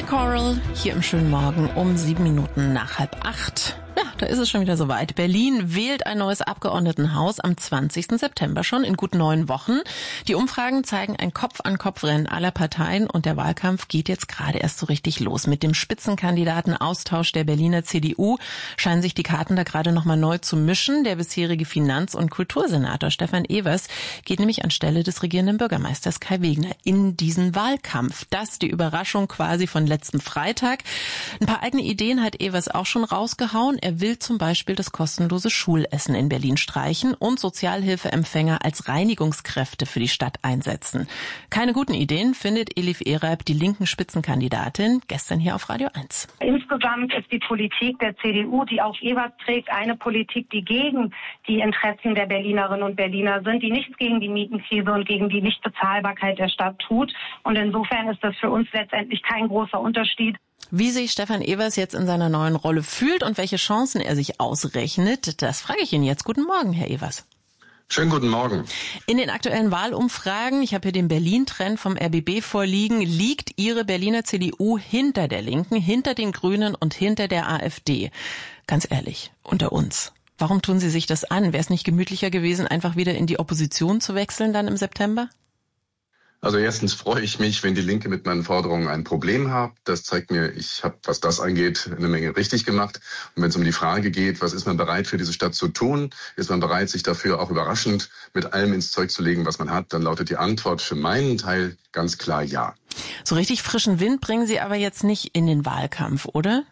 Coral hier im schönen Morgen um 7:07. Ja, da ist es schon wieder soweit. Berlin wählt ein neues Abgeordnetenhaus am 20. September schon in gut 9 Wochen. Die Umfragen zeigen ein Kopf-an-Kopf-Rennen aller Parteien und der Wahlkampf geht jetzt gerade erst so richtig los. Mit dem Spitzenkandidatenaustausch der Berliner CDU scheinen sich die Karten da gerade nochmal neu zu mischen. Der bisherige Finanz- und Kultursenator Stefan Evers geht nämlich anstelle des regierenden Bürgermeisters Kai Wegner in diesen Wahlkampf. Das die Überraschung quasi von letztem Freitag. Ein paar eigene Ideen hat Evers auch schon rausgehauen. Er will zum Beispiel das kostenlose Schulessen in Berlin streichen und Sozialhilfeempfänger als Reinigungskräfte für die Stadt einsetzen. Keine guten Ideen, findet Elif Ereb, die linken Spitzenkandidatin, gestern hier auf Radio 1. Insgesamt ist die Politik der CDU, die auch Evers trägt, eine Politik, die gegen die Interessen der Berlinerinnen und Berliner sind, die nichts gegen die Mietenkrise und gegen die Nichtbezahlbarkeit der Stadt tut. Und insofern ist das für uns letztendlich kein großer Unterschied. Wie sich Stefan Evers jetzt in seiner neuen Rolle fühlt und welche Chancen er sich ausrechnet, das frage ich ihn jetzt. Guten Morgen, Herr Evers. Schönen guten Morgen. In den aktuellen Wahlumfragen, ich habe hier den Berlin-Trend vom RBB vorliegen, liegt Ihre Berliner CDU hinter der Linken, hinter den Grünen und hinter der AfD. Ganz ehrlich, unter uns. Warum tun Sie sich das an? Wäre es nicht gemütlicher gewesen, einfach wieder in die Opposition zu wechseln dann im September? Also erstens freue ich mich, wenn die Linke mit meinen Forderungen ein Problem hat. Das zeigt mir, ich habe, was das angeht, eine Menge richtig gemacht. Und wenn es um die Frage geht, was ist man bereit für diese Stadt zu tun, ist man bereit, sich dafür auch überraschend mit allem ins Zeug zu legen, was man hat, dann lautet die Antwort für meinen Teil ganz klar ja. So richtig frischen Wind bringen Sie aber jetzt nicht in den Wahlkampf, oder?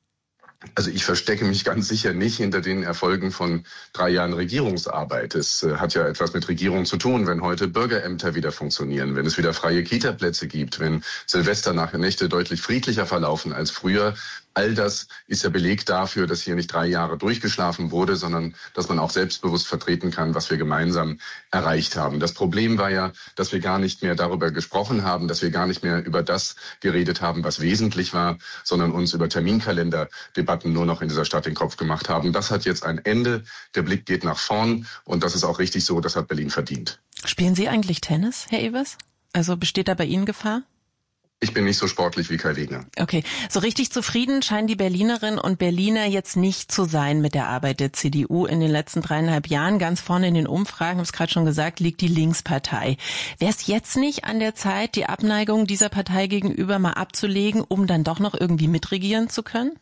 Also ich verstecke mich ganz sicher nicht hinter den Erfolgen von 3 Jahren Regierungsarbeit. Es hat ja etwas mit Regierung zu tun, wenn heute Bürgerämter wieder funktionieren, wenn es wieder freie Kita-Plätze gibt, wenn Silvesternächte deutlich friedlicher verlaufen als früher. All das ist ja Beleg dafür, dass hier nicht 3 Jahre durchgeschlafen wurde, sondern dass man auch selbstbewusst vertreten kann, was wir gemeinsam erreicht haben. Das Problem war ja, dass wir gar nicht mehr darüber gesprochen haben, dass wir gar nicht mehr über das geredet haben, was wesentlich war, sondern uns über Terminkalenderdebatten nur noch in dieser Stadt den Kopf gemacht haben. Das hat jetzt ein Ende. Der Blick geht nach vorn und das ist auch richtig so. Das hat Berlin verdient. Spielen Sie eigentlich Tennis, Herr Evers? Also besteht da bei Ihnen Gefahr? Ich bin nicht so sportlich wie Kai Wegner. Okay, so richtig zufrieden scheinen die Berlinerinnen und Berliner jetzt nicht zu sein mit der Arbeit der CDU in den letzten 3,5 Jahren. Ganz vorne in den Umfragen, habe es gerade schon gesagt, liegt die Linkspartei. Wäre es jetzt nicht an der Zeit, die Abneigung dieser Partei gegenüber mal abzulegen, um dann doch noch irgendwie mitregieren zu können?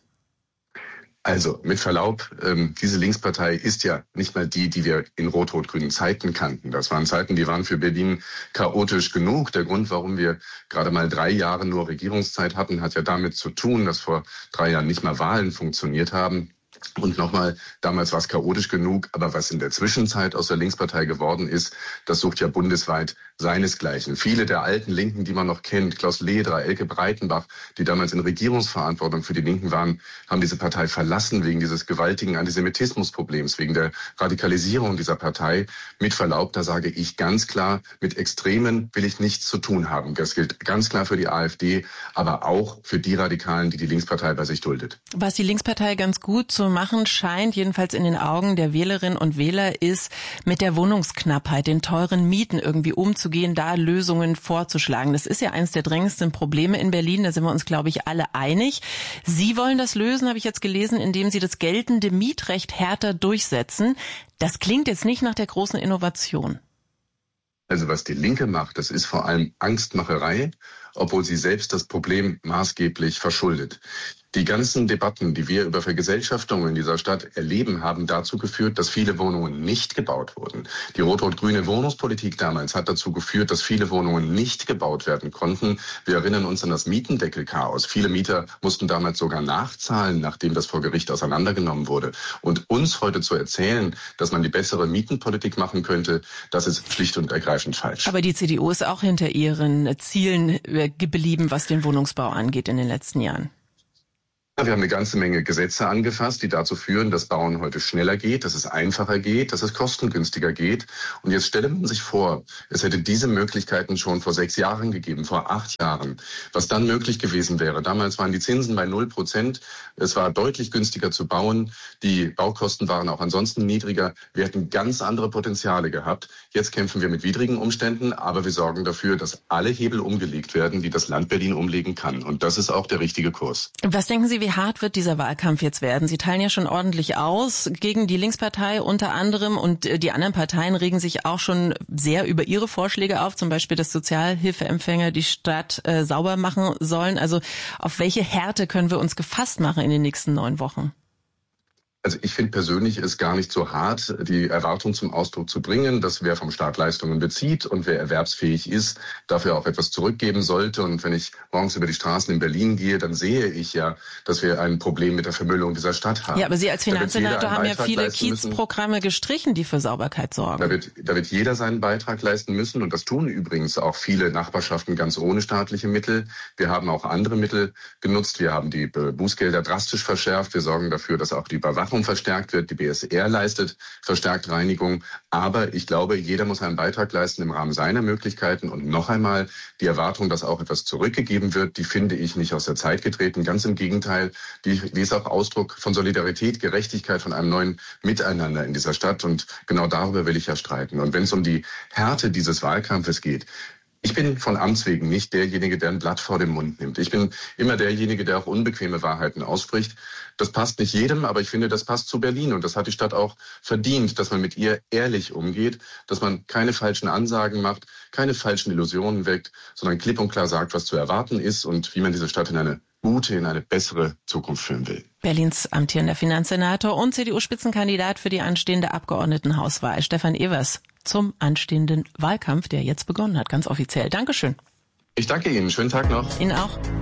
Also mit Verlaub, diese Linkspartei ist ja nicht mal die wir in rot-rot-grünen Zeiten kannten. Das waren Zeiten, die waren für Berlin chaotisch genug. Der Grund, warum wir gerade mal 3 Jahre nur Regierungszeit hatten, hat ja damit zu tun, dass vor 3 Jahren nicht mal Wahlen funktioniert haben. Und nochmal, damals war es chaotisch genug, aber was in der Zwischenzeit aus der Linkspartei geworden ist, das sucht ja bundesweit seinesgleichen. Viele der alten Linken, die man noch kennt, Klaus Lederer, Elke Breitenbach, die damals in Regierungsverantwortung für die Linken waren, haben diese Partei verlassen wegen dieses gewaltigen Antisemitismusproblems, wegen der Radikalisierung dieser Partei. Mit Verlaub, da sage ich ganz klar, mit Extremen will ich nichts zu tun haben. Das gilt ganz klar für die AfD, aber auch für die Radikalen, die die Linkspartei bei sich duldet. Was die Linkspartei ganz gut zu machen scheint, jedenfalls in den Augen der Wählerinnen und Wähler, ist mit der Wohnungsknappheit, den teuren Mieten irgendwie umzugehen, da Lösungen vorzuschlagen. Das ist ja eines der drängendsten Probleme in Berlin, da sind wir uns, glaube ich, alle einig. Sie wollen das lösen, habe ich jetzt gelesen, indem Sie das geltende Mietrecht härter durchsetzen. Das klingt jetzt nicht nach der großen Innovation. Also was die Linke macht, das ist vor allem Angstmacherei, obwohl sie selbst das Problem maßgeblich verschuldet. Die ganzen Debatten, die wir über Vergesellschaftung in dieser Stadt erleben, haben dazu geführt, dass viele Wohnungen nicht gebaut wurden. Die rot-rot-grüne Wohnungspolitik damals hat dazu geführt, dass viele Wohnungen nicht gebaut werden konnten. Wir erinnern uns an das Mietendeckelchaos. Viele Mieter mussten damals sogar nachzahlen, nachdem das vor Gericht auseinandergenommen wurde. Und uns heute zu erzählen, dass man die bessere Mietenpolitik machen könnte, das ist schlicht und ergreifend falsch. Aber die CDU ist auch hinter ihren Zielen geblieben, was den Wohnungsbau angeht in den letzten Jahren. Wir haben eine ganze Menge Gesetze angefasst, die dazu führen, dass Bauen heute schneller geht, dass es einfacher geht, dass es kostengünstiger geht. Und jetzt stelle man sich vor, es hätte diese Möglichkeiten schon vor 6 Jahren gegeben, vor 8 Jahren. Was dann möglich gewesen wäre. Damals waren die Zinsen bei 0%. Es war deutlich günstiger zu bauen. Die Baukosten waren auch ansonsten niedriger. Wir hätten ganz andere Potenziale gehabt. Jetzt kämpfen wir mit widrigen Umständen, aber wir sorgen dafür, dass alle Hebel umgelegt werden, die das Land Berlin umlegen kann. Und das ist auch der richtige Kurs. Was denken Sie, wie hart wird dieser Wahlkampf jetzt werden? Sie teilen ja schon ordentlich aus gegen die Linkspartei unter anderem und die anderen Parteien regen sich auch schon sehr über ihre Vorschläge auf, zum Beispiel, dass Sozialhilfeempfänger die Stadt sauber machen sollen. Also auf welche Härte können wir uns gefasst machen in den nächsten 9 Wochen? Also ich finde persönlich es gar nicht so hart, die Erwartung zum Ausdruck zu bringen, dass wer vom Staat Leistungen bezieht und wer erwerbsfähig ist, dafür auch etwas zurückgeben sollte. Und wenn ich morgens über die Straßen in Berlin gehe, dann sehe ich ja, dass wir ein Problem mit der Vermüllung dieser Stadt haben. Ja, aber Sie als Finanzsenator haben ja viele Kiezprogramme gestrichen, die für Sauberkeit sorgen. Da wird jeder seinen Beitrag leisten müssen. Und das tun übrigens auch viele Nachbarschaften ganz ohne staatliche Mittel. Wir haben auch andere Mittel genutzt. Wir haben die Bußgelder drastisch verschärft. Wir sorgen dafür, dass auch die Überwachung verstärkt wird. Die BSR leistet verstärkt Reinigung. Aber ich glaube, jeder muss einen Beitrag leisten im Rahmen seiner Möglichkeiten. Und noch einmal, die Erwartung, dass auch etwas zurückgegeben wird, die finde ich nicht aus der Zeit getreten. Ganz im Gegenteil, die ist auch Ausdruck von Solidarität, Gerechtigkeit, von einem neuen Miteinander in dieser Stadt. Und genau darüber will ich ja streiten. Und wenn es um die Härte dieses Wahlkampfes geht, ich bin von Amts wegen nicht derjenige, der ein Blatt vor den Mund nimmt. Ich bin immer derjenige, der auch unbequeme Wahrheiten ausspricht. Das passt nicht jedem, aber ich finde, das passt zu Berlin. Und das hat die Stadt auch verdient, dass man mit ihr ehrlich umgeht, dass man keine falschen Ansagen macht, keine falschen Illusionen weckt, sondern klipp und klar sagt, was zu erwarten ist und wie man diese Stadt in eine gute, in eine bessere Zukunft führen will. Berlins amtierender Finanzsenator und CDU-Spitzenkandidat für die anstehende Abgeordnetenhauswahl, Stefan Evers, zum anstehenden Wahlkampf, der jetzt begonnen hat, ganz offiziell. Dankeschön. Ich danke Ihnen. Schönen Tag noch. Ihnen auch.